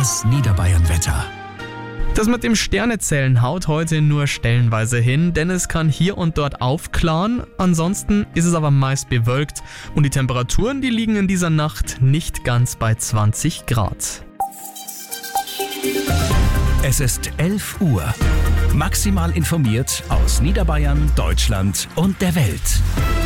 Das Niederbayern-Wetter. Das mit dem Sternezählen haut heute nur stellenweise hin, denn es kann hier und dort aufklaren. Ansonsten ist es aber meist bewölkt und die Temperaturen, die liegen in dieser Nacht nicht ganz bei 20 Grad. Es ist 11 Uhr. Maximal informiert aus Niederbayern, Deutschland und der Welt.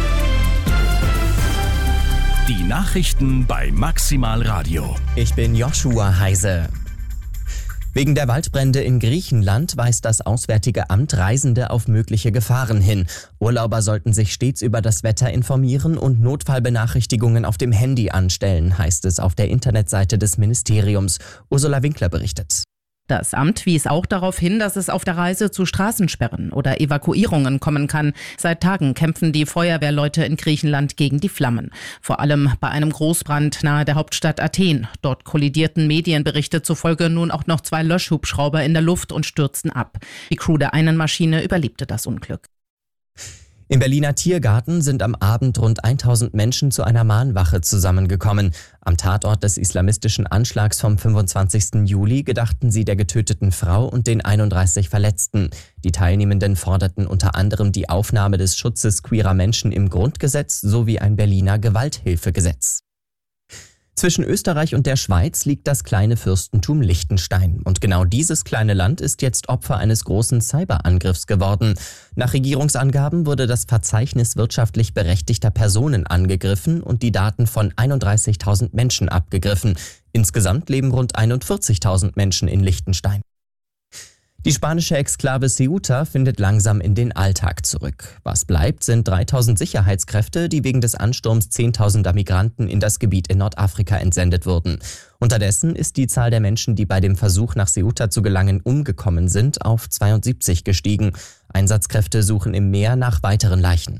Die Nachrichten bei Maximal Radio. Ich bin Joshua Heise. Wegen der Waldbrände in Griechenland weist das Auswärtige Amt Reisende auf mögliche Gefahren hin. Urlauber sollten sich stets über das Wetter informieren und Notfallbenachrichtigungen auf dem Handy anstellen, heißt es auf der Internetseite des Ministeriums. Ursula Winkler berichtet. Das Amt wies auch darauf hin, dass es auf der Reise zu Straßensperren oder Evakuierungen kommen kann. Seit Tagen kämpfen die Feuerwehrleute in Griechenland gegen die Flammen. Vor allem bei einem Großbrand nahe der Hauptstadt Athen. Dort kollidierten Medienberichte zufolge nun auch noch 2 Löschhubschrauber in der Luft und stürzten ab. Die Crew der einen Maschine überlebte das Unglück. Im Berliner Tiergarten sind am Abend rund 1000 Menschen zu einer Mahnwache zusammengekommen. Am Tatort des islamistischen Anschlags vom 25. Juli gedachten sie der getöteten Frau und den 31 Verletzten. Die Teilnehmenden forderten unter anderem die Aufnahme des Schutzes queerer Menschen im Grundgesetz sowie ein Berliner Gewalthilfegesetz. Zwischen Österreich und der Schweiz liegt das kleine Fürstentum Liechtenstein. Und genau dieses kleine Land ist jetzt Opfer eines großen Cyberangriffs geworden. Nach Regierungsangaben wurde das Verzeichnis wirtschaftlich berechtigter Personen angegriffen und die Daten von 31.000 Menschen abgegriffen. Insgesamt leben rund 41.000 Menschen in Liechtenstein. Die spanische Exklave Ceuta findet langsam in den Alltag zurück. Was bleibt, sind 3000 Sicherheitskräfte, die wegen des Ansturms 10.000er Migranten in das Gebiet in Nordafrika entsendet wurden. Unterdessen ist die Zahl der Menschen, die bei dem Versuch nach Ceuta zu gelangen umgekommen sind, auf 72 gestiegen. Einsatzkräfte suchen im Meer nach weiteren Leichen.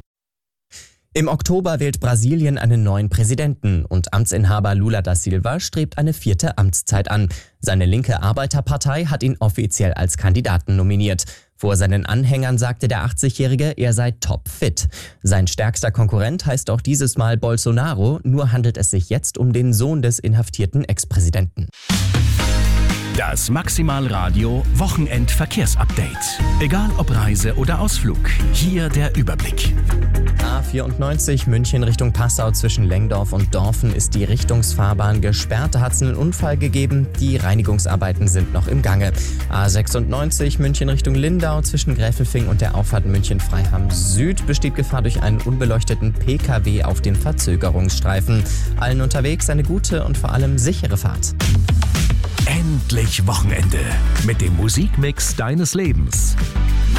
Im Oktober wählt Brasilien einen neuen Präsidenten und Amtsinhaber Lula da Silva strebt eine 4. Amtszeit an. Seine linke Arbeiterpartei hat ihn offiziell als Kandidaten nominiert. Vor seinen Anhängern sagte der 80-Jährige, er sei topfit. Sein stärkster Konkurrent heißt auch dieses Mal Bolsonaro, nur handelt es sich jetzt um den Sohn des inhaftierten Ex-Präsidenten. Das Maximal Radio Wochenendverkehrsupdate. Egal ob Reise oder Ausflug, hier der Überblick. A94 München Richtung Passau zwischen Lengdorf und Dorfen ist die Richtungsfahrbahn gesperrt. Da hat es einen Unfall gegeben. Die Reinigungsarbeiten sind noch im Gange. A96 München Richtung Lindau zwischen Gräfelfing und der Auffahrt München-Freiham Süd besteht Gefahr durch einen unbeleuchteten PKW auf dem Verzögerungsstreifen. Allen unterwegs eine gute und vor allem sichere Fahrt. Endlich Wochenende mit dem Musikmix deines Lebens.